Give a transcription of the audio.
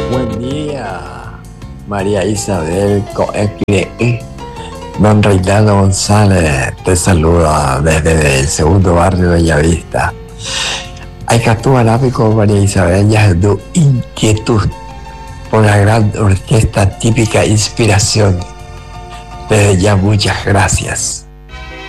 Buen día, María Isabel Coecle. Don Reinaldo González te saluda desde el segundo barrio de Bellavista. Hay que actuar con María Isabel ya de inquietud por la gran orquesta típica inspiración. Desde ya muchas gracias.